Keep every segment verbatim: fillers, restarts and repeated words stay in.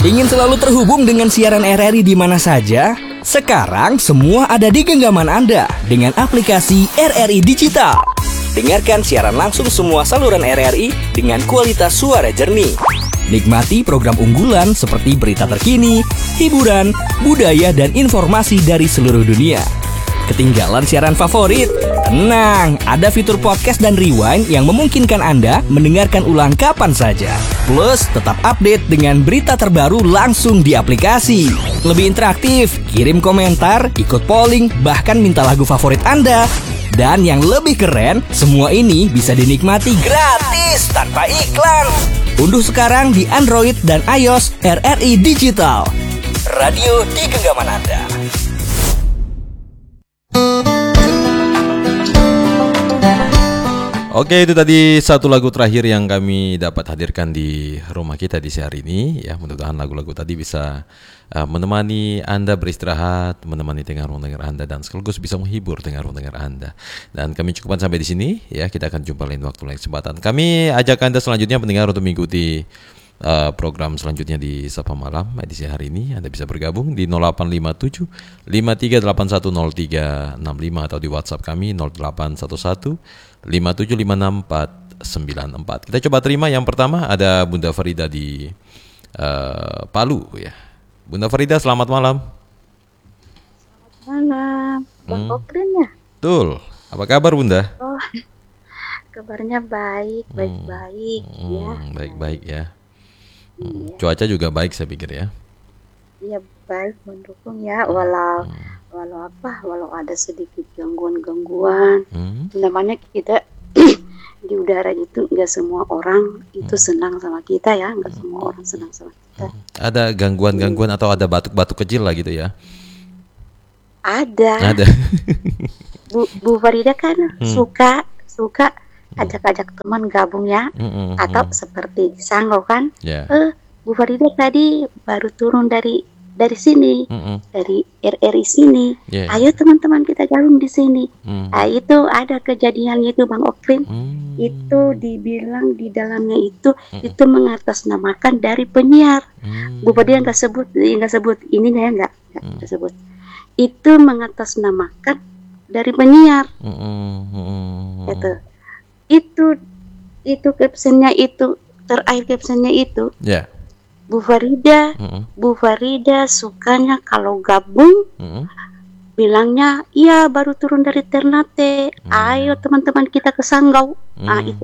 Ingin selalu terhubung dengan siaran R R I di mana saja? Sekarang semua ada di genggaman Anda dengan aplikasi R R I Digital. Dengarkan siaran langsung semua saluran R R I dengan kualitas suara jernih. Nikmati program unggulan seperti berita terkini, hiburan, budaya, dan informasi dari seluruh dunia. Ketinggalan siaran favorit? Tenang, ada fitur podcast dan rewind yang memungkinkan Anda mendengarkan ulang kapan saja. Plus, tetap update dengan berita terbaru langsung di aplikasi. Lebih interaktif, kirim komentar, ikut polling, bahkan minta lagu favorit Anda. Dan yang lebih keren, semua ini bisa dinikmati gratis tanpa iklan. Unduh sekarang di Android dan iOS R R I Digital. Radio di genggaman Anda. Oke, itu tadi satu lagu terakhir yang kami dapat hadirkan di rumah kita di siang hari ini. Ya, mudah-mudahan lagu-lagu tadi bisa uh, menemani Anda beristirahat, menemani dengar ruang dengar Anda, dan sekaligus bisa menghibur dengar ruang dengar Anda. Dan kami cukupkan sampai di sini. Ya, kita akan jumpa lain waktu, lain kesempatan. Kami ajak Anda selanjutnya pendengar untuk mengikuti uh, program selanjutnya di Sapa Malam edisi hari ini. Anda bisa bergabung di nol delapan lima tujuh lima tiga delapan satu nol tiga enam lima atau di WhatsApp kami nol delapan satu satu lima tujuh lima enam empat sembilan empat. Kita coba terima yang pertama, ada Bunda Farida di uh, Palu ya. Bunda Farida, selamat malam. Selamat malam, Bang hmm. Okrin ya? Betul. Apa kabar Bunda? Oh, kabarnya baik, baik-baik hmm. ya. Hmm, baik-baik ya. Hmm. Iya. Cuaca juga baik saya pikir ya. Iya, baik, mendukung ya, walau hmm. walau apa, walau ada sedikit gangguan-gangguan. Hmm. Namanya kita di udara itu nggak semua orang itu hmm. senang sama kita ya, nggak hmm. semua orang senang sama kita. Hmm. Ada gangguan-gangguan hmm. atau ada batuk-batuk kecil lah gitu ya? Ada. Ada. Bu, Bu Farida kan hmm. suka suka hmm. ajak-ajak teman gabung ya, hmm, hmm, atau hmm. seperti di Sanggau kan? Yeah. Eh, Bu Farida tadi baru turun dari dari sini, mm-hmm. dari R R I sini. Yeah. Ayo teman-teman kita gabung di sini. Mm. Nah, itu ada kejadiannya itu Bang Okrin. Mm. Itu dibilang di dalamnya itu mm. itu mengatasnamakan dari penyiar. Mm. Bu Farida nggak sebut, nggak sebut ini nggak ya nggak nggak mm. sebut. Itu mengatasnamakan dari penyiar. Mm. Itu itu itu captionnya itu terakhir captionnya itu. Yeah. Bu Farida, mm-hmm. Bu Farida sukanya kalau gabung, mm-hmm. bilangnya, iya baru turun dari Ternate, mm-hmm. ayo teman-teman kita ke Sanggau. Mm-hmm. Nah itu.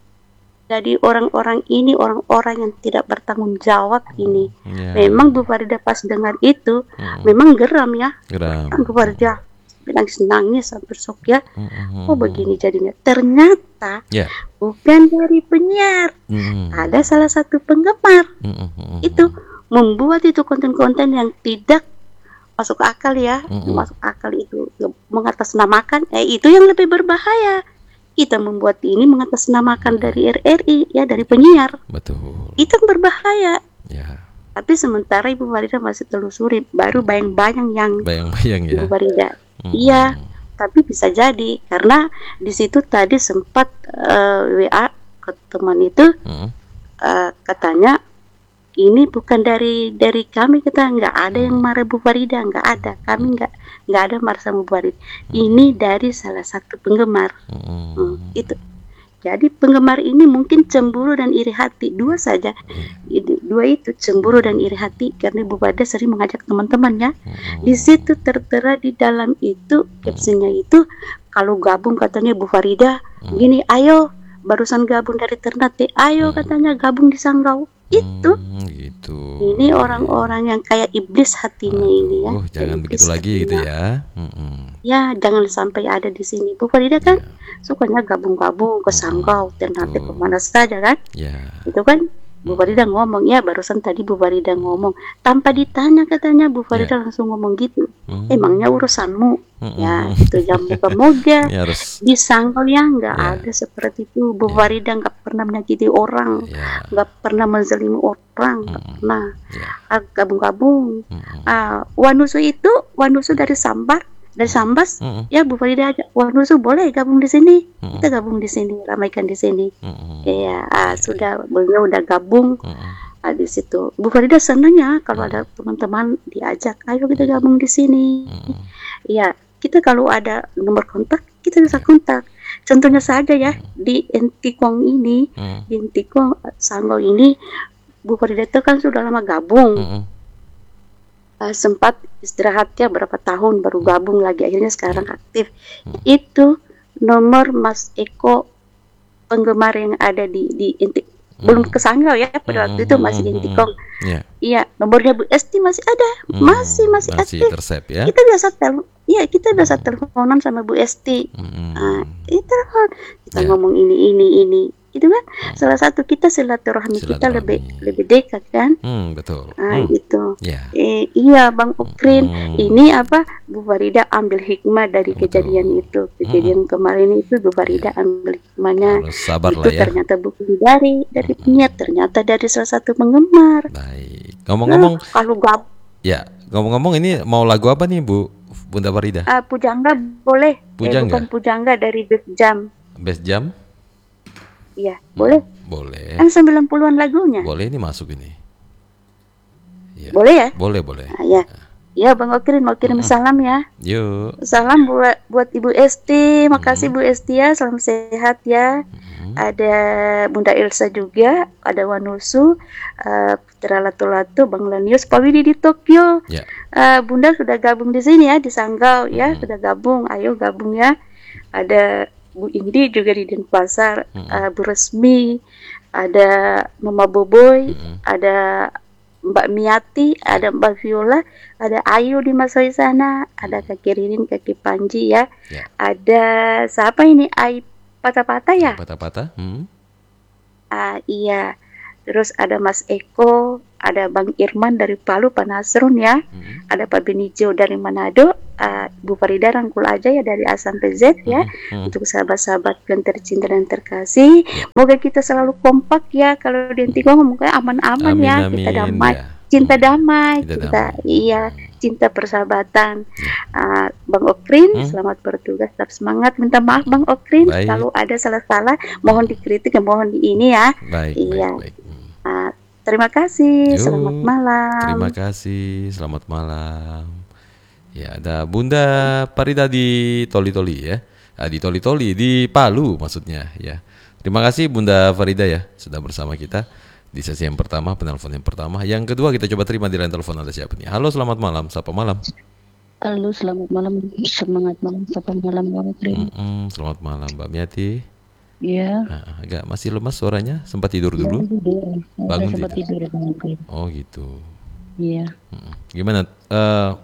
Jadi orang-orang ini orang-orang yang tidak bertanggung jawab ini. Yeah. Memang Bu Farida pas dengar itu, mm-hmm. memang geram ya. Geram. Bu Farida bilang nangis sampai sok ya. Mm-hmm. Oh begini jadinya. Ternyata yeah. bukan dari penyiar. Mm-hmm. Ada salah satu penggemar. Mm-hmm. Itu membuat itu konten-konten yang tidak masuk akal ya. Mm-hmm. Masuk akal itu mengatasnamakan. Eh itu yang lebih berbahaya. Kita membuat ini mengatasnamakan dari R R I ya, dari penyiar. Betul. Itu yang berbahaya. Yeah. Tapi sementara Ibu Farida masih telusuri, baru bayang-bayang yang bayang-bayang ya. Ibu Farida. Iya, hmm. tapi bisa jadi karena di situ tadi sempat uh, W A ke teman itu, hmm. uh, katanya ini bukan dari dari kami, kita nggak ada yang marah Bu Farida, nggak ada, kami nggak nggak ada marah sama Bu Farida. Ini dari salah satu penggemar, hmm. Hmm, itu. Jadi penggemar ini mungkin cemburu dan iri hati, dua saja, dua itu cemburu dan iri hati karena Bu Farida sering mengajak teman-temannya. Di situ tertera di dalam itu captionnya itu kalau gabung katanya Bu Farida, gini, ayo barusan gabung dari Ternate, ayo katanya gabung di Sanggau. Itu, gitu. Ini orang-orang yang kayak iblis hatinya Aduh, ini ya. Oh, jangan begitu lagi hatinya. Gitu ya. Mm-mm. Ya, jangan sampai ada di sini. Bu Farida kan yeah. sukanya gabung-gabung ke Sanggau, Ternate kemana saja kan. Yeah. Itu kan Bu Farida ngomong, ya barusan tadi Bu Farida ngomong tanpa ditanya katanya Bu Farida yeah. langsung ngomong gitu. Mm. Emangnya urusanmu? Mm-mm. Ya, itu jam moga-moga ya, harus... di Sanggau ya nggak yeah. ada seperti itu. Bu yeah. Farida nggak pernah menyakiti orang, nggak yeah. pernah menzalimi orang, nggak mm. pernah yeah. ah, gabung-gabung. Mm. Ah, Wanusu itu Wanusu dari Sambar. Dari Sambas, mm-hmm. ya Bu Farida aja, Wanusu boleh gabung di sini, mm-hmm. kita gabung di sini, ramaikan di sini. Mm-hmm. Ya, ah, sudah beliau udah gabung, mm-hmm. uh, di situ Bu Farida senang ya kalau ada teman-teman diajak, ayo kita gabung di sini. Iya, kita kalau ada nomor kontak kita bisa kontak. Contohnya saja ya di Entikong ini, di Entikong Sanggau ini Bu Farida itu kan sudah lama gabung. Uh, sempat istirahatnya berapa tahun baru gabung lagi, akhirnya sekarang aktif. Itu nomor Mas Eko penggemar yang ada di di Inti, hmm. belum ke Sanggau ya pada waktu hmm. itu masih di Intikong. Yeah. Iya, nomornya Bu Esti masih ada, hmm. masih masih, masih aktif. Tersep, ya? Kita biasa tel, iya kita biasa hmm. teleponan sama Bu Esti. Hmm. Nah, itu kita yeah. ngomong ini ini ini. Itu kan hmm. salah satu kita silaturahmi, silaturahmi kita lebih lebih dekat kan. Hmm, betul. Nah, hmm. itu. Yeah. Eh, iya Bang Ukrin, hmm. ini apa Bu Farida ambil hikmah dari betul. Kejadian itu. Kejadian hmm. kemarin itu Bu Farida yeah. ambil hikmahnya. Sabar itu lah ya. Ternyata bukan dari dari hmm. niat, ternyata dari salah satu penggemar. Baik. Ngomong-ngomong nah, kalau gab ya, ngomong-ngomong ini mau lagu apa nih Bu Bunda Farida? Uh, Pujangga boleh. Pujangga. Eh, bukan Pujangga dari Best Jam. Best Jam? Iya, boleh. Hmm, boleh. Kan sembilan puluhan lagunya. Boleh, ini masuk ini. Ya. Boleh ya? Boleh, boleh. Nah, ya. Ya, Bang Okrin mau kirim hmm. salam ya. Yuk. Salam buat buat Ibu Esti. Makasih hmm. Bu Esti ya, salam sehat ya. Hmm. Ada Bunda Ilsa juga, ada Wanusu, uh, Putra Latu-Latu, Bang Lanius, Pak Widi di Tokyo. Ya. Uh, Bunda sudah gabung di sini ya, di Sanggau ya, hmm. sudah gabung. Ayo gabung ya. Ada Bu Indi juga di Denpasar, mm-hmm. uh, Bu Resmi, ada Mama Boboy, mm-hmm. ada Mbak Miati, ada Mbak Viola, ada Ayu di Masoi sana, ada Kaki Ririn, Kaki Panji ya, yeah. ada siapa ini Ai Patah-Patah ya? Patah-Patah. Hmm. Uh, iya. Terus ada Mas Eko, ada Bang Irman dari Palu, Pak Nasrun ya, hmm. ada Pak Benijo dari Manado, uh, Bu Farida rangkul aja ya dari A sampai Z ya, hmm. untuk sahabat-sahabat yang tercinta dan terkasih. Moga kita selalu kompak ya, kalau di Entikong mungkin aman-aman amin, ya, amin, kita damai, ya. cinta damai, kita, kita damai. Iya, cinta persahabatan. Ya. Uh, Bang Okrin, hmm? selamat bertugas, tetap semangat. Minta maaf Bang Okrin, baik. Kalau ada salah-salah, mohon dikritik, mohon di ini ya. Baik, iya. baik, baik. Uh, terima kasih, Yo, selamat malam. Terima kasih, selamat malam. Ya, ada Bunda Farida di Toli-Toli ya, ah, di Toli-Toli di Palu maksudnya ya. Terima kasih Bunda Farida ya sudah bersama kita di sesi yang pertama, penelpon yang pertama. Yang kedua kita coba terima di line telepon, ada siapa nih? Halo, selamat malam, sapa malam. Halo, selamat malam, semangat malam, sapa malam, mm-hmm, selamat malam Mbak Miati. Iya. Nah, agak masih lemas suaranya, sempat tidur dulu? Tidur. Bangun sempat tidur. tidur Oh gitu. Iya. Gimana? Uh,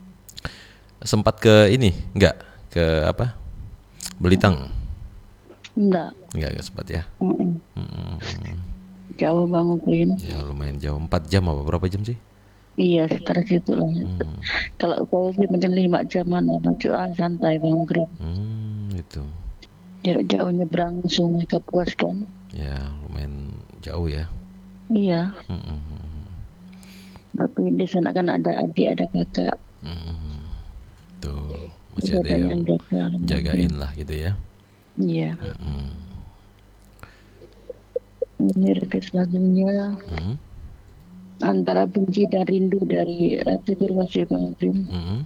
sempat ke ini? Enggak? Ke apa? Belitang? Enggak. Enggak, enggak sempat ya? Mm-mm. Mm-mm. Jauh banget Queen. Ya lumayan jauh, empat jam apa berapa jam sih? Iya, sekitar situ lah. Hmm. Kalau kau sih mungkin lima jaman, cuma santai Bang Green. Hmm, itu. Jarak jauh nyebrang sungai Kapuas kan? Ya, lumayan jauh ya. Iya. Hmm. Tapi di sana kan ada adik, ada kakak. Hmm. Tuh, masih ada, ada yang jaga, jagain lah gitu ya. Iya. Hmm. Ini request lagunya. Hmm. Antara benci dan rindu dari Ratu Firwasi Bang Green. Hmm.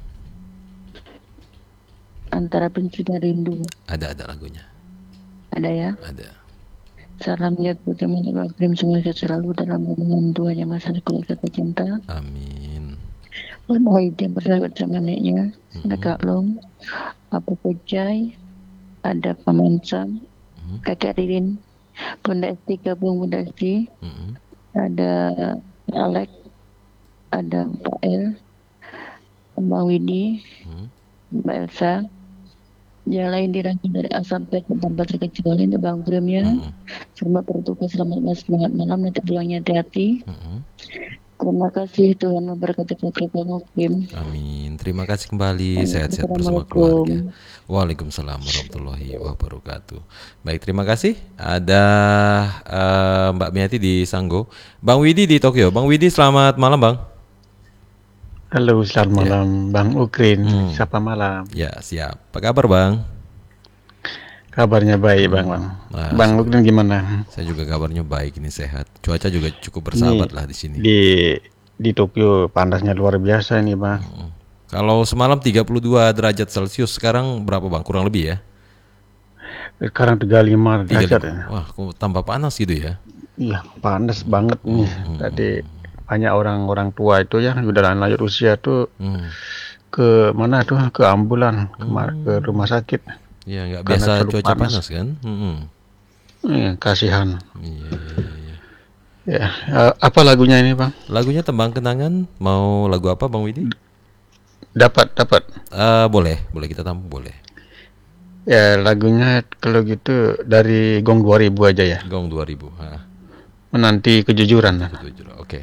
Antara benci dan rindu. Ada ada lagunya. Ada ya? Ada. Salam lihat bagaimana Bang Green semoga selalu dalam hubungan tuanya masa keluarga tercinta. Amin. Mau hidupnya bersahabat sama neneknya, mm-hmm. ada Kak Long, Abu Pejai, ada Paman Sam, mm-hmm. Kakak Ririn, Bunda Esti gabung Bunda Esti, mm-hmm. ada Alex, ada Pak El, Mbak Widi, mm-hmm. Mbak Elsa. Yang lain dirangkum dari A sampai ke tempat kecuali ini Bang Bram ya. Mm-hmm. Selamat bertugas, selamat semangat malam, nanti pulangnya hati-hati. Mm-hmm. Terima kasih, Tuhan memberkati keluarga Bang Bram. Amin. Terima kasih kembali, sehat-sehat bersama keluarga. Waalaikumsalam warahmatullahi wabarakatuh. Baik, terima kasih. Ada uh, Mbak Miati di Sanggo, Bang Widi di Tokyo. Bang Widi, selamat malam Bang. Halo, selamat ya. malam Bang Ukrin, hmm. siapa malam? Ya, siap. Apa kabar Bang? Kabarnya baik Bang Bang. Nah, Bang Nukrin gimana? Saya juga kabarnya baik ini, sehat. Cuaca juga cukup bersahabat Ini lah di sini. Di di Tokyo panasnya luar biasa ini Bang. Hmm. Kalau semalam tiga puluh dua derajat Celcius, sekarang berapa Bang? Kurang lebih ya? Sekarang tiga puluh lima derajat ya. Wah, kok tambah panas gitu ya? Iya, panas banget nih. Hmm. Tadi banyak orang-orang tua itu ya sudah lanjut usia tuh Hmm. ke mana tuh, ke ambulan, ke, Hmm. ke rumah sakit. Ya nggak Karena biasa terlalu cuaca panas, panas. kan? Hmm. Eh, kasihan. Iya, iya, iya. Ya, eh, apa lagunya ini Bang? Lagunya Tembang Kenangan. Mau lagu apa Bang Widi? Dapat, dapat. Eh, boleh, boleh kita tampung, boleh. Ya, lagunya kalau gitu dari Gong dua ribu aja ya. Gong dua ribu. Ha, Menanti kejujuran. tujuh. Oke.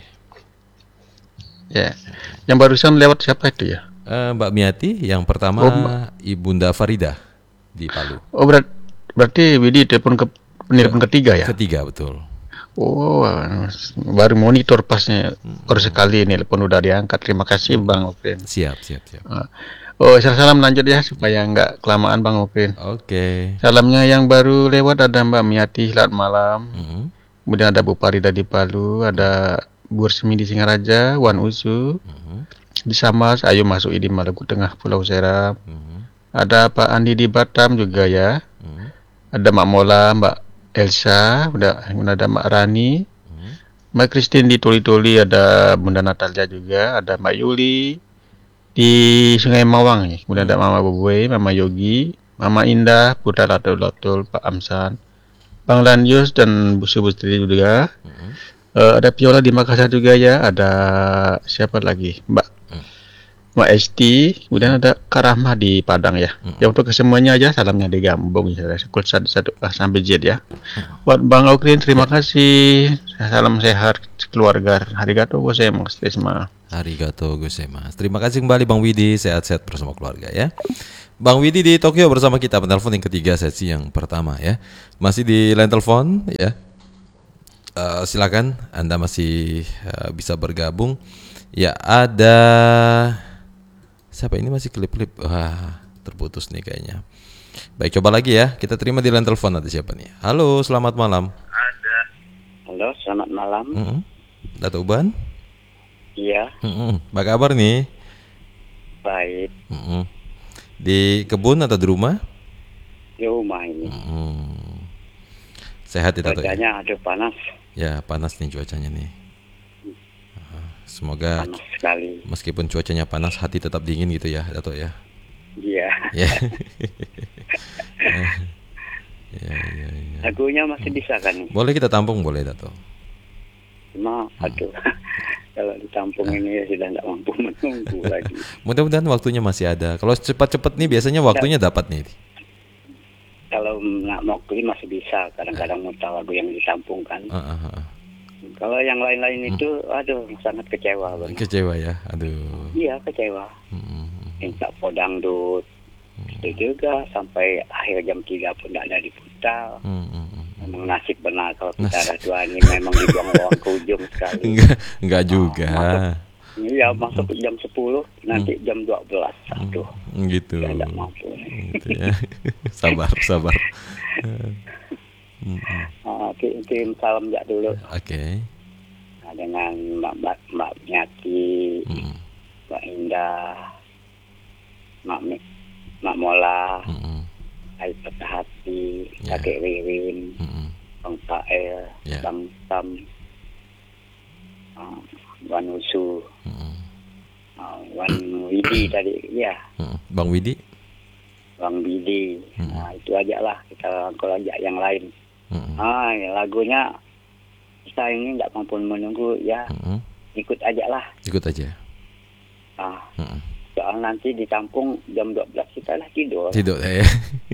Ya. Yang barusan lewat siapa itu ya? Eh, Mbak Miati, yang pertama Oh, Mbak. Ibunda Farida di Palu. Oh, berat, berarti Widi telepon ke penelpon ketiga ya? Ketiga, betul. Oh, baru monitor pasnya. Baru sekali ini telepon udah diangkat. Terima kasih Bang Okrin. Siap, siap, siap. Oh, salam lanjut ya supaya nggak kelamaan Bang Okrin. Oke. Salamnya yang baru lewat ada Mbak Miati, selamat malam. Mhm. Kemudian ada Bu Farida di Palu, ada Bu Resmi di Singaraja, Wan Usu Mhm. di Samas, Ayu Masuk di Maluku Tengah, Pulau Seram. Mhm. Ada Pak Andi di Batam juga ya. Mhm. Ada Mak Mola, Mbak Elsa, udah ada Mbak Rani, Mhm. Mbak Christine di Tuli-Tuli, ada Bunda Natalia juga, ada Mbak Yuli di Sungai Mawang nih. Kemudian ada Mama Boboe, Mama Yogi, Mama Indah, Putra Latul-Latul, Pak Amsan, Bang Lanyus dan Bu Subustri juga. Mhm. Eh, ada Piola di Makassar juga ya. Ada siapa lagi? Mbak Mbak Esti. Kemudian ada Kak Rahma di Padang ya. Ya untuk kesemuanya aja salamnya digambung ya. Sekul satu satu ah, sampai Z ya. Buat Bang Okrin terima kasih. Salam sehat keluarga. Arigato gozaimasu. Arigato gozaimasu. Terima kasih kembali Bang Widi, sehat-sehat bersama keluarga ya. Bang Widi di Tokyo bersama kita, penelpon yang ketiga sesi yang pertama ya. Masih di line telepon ya. Uh, silakan Anda masih uh, bisa bergabung. Ya, ada siapa ini masih klip-klip. Wah, terputus nih kayaknya. Baik, coba lagi ya. Kita terima di line telepon, ada siapa nih? Halo, selamat malam. Ada. Halo, selamat malam. Mm-hmm. Dato' Uban? Iya. Mm-hmm. Apa kabar nih? Baik. Mm-hmm. Di kebun atau di rumah? Di rumah ini. Mm-hmm. Sehat ya Dato' ya? Cuacanya aduh panas. Ya, panas nih cuacanya nih. Semoga panas sekali. Meskipun cuacanya panas, hati tetap dingin gitu ya, Dato' ya. Iya. Ya. Ya, ya, ya. Lagunya masih bisa kan nih? Boleh kita tampung, boleh Dato'. Cuma aduh. Kalau ditampung ini ya sudah tidak mampu menunggu lagi. Mudah-mudahan waktunya masih ada. Kalau cepat-cepat nih biasanya waktunya dapat nih. Kalau nggak mau beli masih bisa. Kadang-kadang mau tahu lagu yang ditampungkan. Uh, uh, uh. Kalau yang lain-lain itu, aduh sangat kecewa banget. Kecewa ya, aduh. Iya kecewa. Hmm. Minta podangdut, hmm. itu juga sampai akhir jam tiga pun tidak ada diputar. Hmm. Memang nasib benar kalau kita ada dua ini memang dibuang-buang ke ujung sekali. Enggak, enggak juga. Iya oh, masuk hmm. jam sepuluh, nanti hmm. jam dua belas. Aduh. Gitu. Tidak mampu. Gitu ya. Sabar, sabar. Oh, kirim salam jak dulu. Oke. Okay. Nah, dengan Mbak Mbak Mbak Nyati, hmm. Mbak Indah, Mbak Mbak Mola, hmm. Ayu Patah Hati, yeah. Kakek Ririn, hmm. Bang Pael, yeah. Bang Tam, uh, Wan Usu, hmm. uh, Wan Widi tadi, ya. Hmm. Bang Widi. Bang Widi. Hmm. Nah, itu aja lah kita rangkul aja yang lain. Hmm. Ah, ya, lagunya kita ini nggak mampu menunggu ya, hmm. ikut aja lah. Ikut aja. Ah, hmm. soal nanti ditampung jam dua belas kita lah tidur. Tidur ya.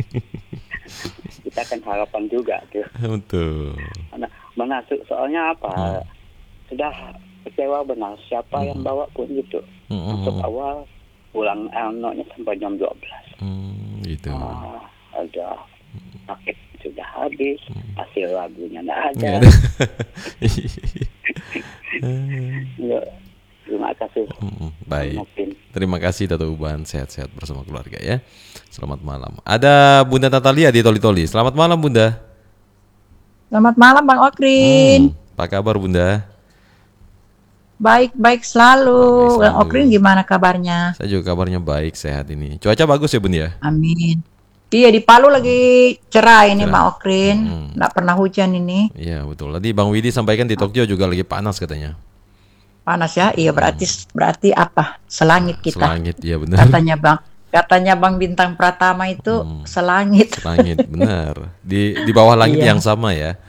Kita kan harapan juga tuh. Betul. Nah, mana soalnya apa? Hmm. Sudah kecewa benar. Siapa hmm. yang bawa pun gitu. Hmm. Masuk awal, pulang anaknya sampai jam dua belas. Hmm, gitu. Ah, ada paket sudah habis, hasil lagunya nggak ada. Ya, ya, terima kasih. Mm, baik. Mungkin. Terima kasih Dato' Uban, sehat-sehat bersama keluarga ya. Selamat malam. Ada Bunda Natalia di Toli-Toli. Selamat malam Bunda. Selamat malam Bang Okrin. Hmm, apa kabar Bunda? Baik-baik selalu. Baik Bang selalu. Okrin gimana kabarnya? Saya juga kabarnya baik, sehat ini. Cuaca bagus ya Bunda ya? Amin. Iya di Palu lagi cerah ini Cerah. Bang Okrin. Hmm. Nggak pernah hujan ini. Iya betul. Tadi Bang Widi sampaikan di Tokyo juga lagi panas katanya. Panas ya? Iya berarti berarti apa? Selangit kita. Selangit, iya benar. Katanya Bang. Katanya Bang Bintang Pratama itu Hmm. selangit. Selangit, benar. Di di bawah langit Iya. yang sama ya.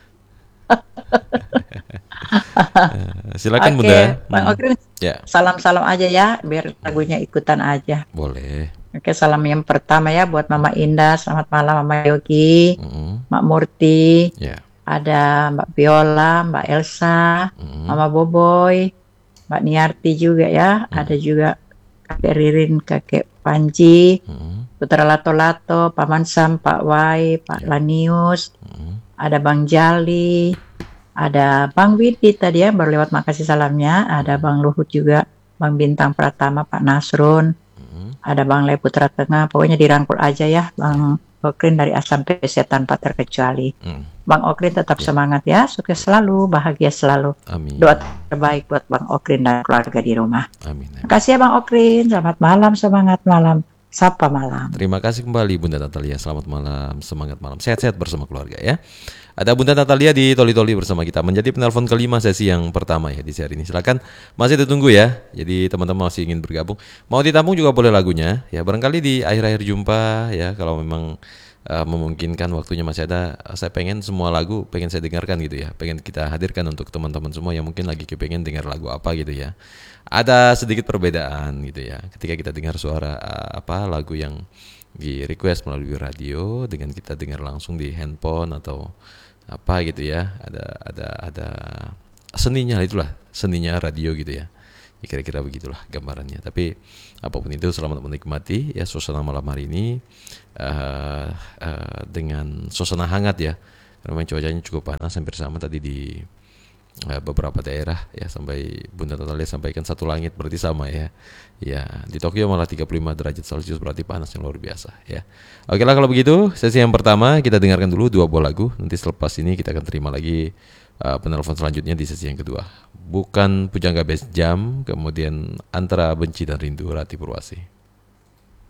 Eh, Silakan Oke, Bunda. Bang Hmm. Okrin. Ya, Salam-salam aja ya, biar lagunya ikutan aja. boleh. Oke, salam yang pertama ya buat Mama Indah. Selamat malam Mama Yogi, Mm-mm. Mak Murti. Ya. Ada Mbak Viola, Mbak Elsa, Mm-mm. Mama Boboy, Mbak Niarti juga ya. Hmm. Ada juga Kakek Ririn, Kakek Panji, Mm-mm. Putra Lato-Lato, Paman Sam, Pak Wai, Pak Ya. Lanius, Mm-mm. ada Bang Jali, ada Bang Widi tadi ya, baru lewat makasih salamnya. Ada Bang Luhut juga, Bang Bintang Pratama, Pak Nasrun, Mm-mm. ada Bang Le Putra Tengah. Pokoknya dirangkul aja ya, Bang Okrin dari A sampai Z tanpa terkecuali. Mm. Bang Okrin tetap semangat ya, sukses selalu, bahagia selalu. Amin. Doa terbaik buat Bang Okrin dan keluarga di rumah. Amin. Terima kasih ya Bang Okrin, selamat malam, semangat malam, sapa malam. Terima kasih kembali Bunda Natalia. Selamat malam, semangat malam. Sehat-sehat bersama keluarga ya. Ada Bunda Natalia di Toli-Toli bersama kita. Menjadi penelpon kelima sesi yang pertama ya di seri ini. Silakan, masih ditunggu ya. Jadi teman-teman masih ingin bergabung. Mau ditampung juga boleh lagunya. Ya barangkali di akhir-akhir jumpa ya. Kalau memang uh, memungkinkan waktunya masih ada. uh, Saya pengen semua lagu pengen saya dengarkan gitu ya. Pengen kita hadirkan untuk teman-teman semua yang mungkin lagi kepengen dengar lagu apa gitu ya. Ada sedikit perbedaan gitu ya. Ketika kita dengar suara uh, apa lagu yang di request melalui radio dengan kita dengar langsung di handphone atau apa gitu ya, ada ada ada seninya, itulah seninya radio gitu ya. Ya, kira-kira begitulah gambarannya. Tapi apapun itu, selamat menikmati ya suasana malam hari ini uh, uh, dengan suasana hangat ya. Karena memang cuacanya cukup panas, hampir sama tadi di uh, beberapa daerah ya, sampai Bunda Natalia sampaikan satu langit berarti sama ya. Ya, di Tokyo malah tiga puluh lima derajat Celcius, berarti panas yang luar biasa ya. Oke lah kalau begitu, sesi yang pertama kita dengarkan dulu dua buah lagu. Nanti selepas ini kita akan terima lagi uh, penelpon selanjutnya di sesi yang kedua. Bukan Pujangga Best Jam, kemudian Antara Benci dan Rindu, Rati Purwasi.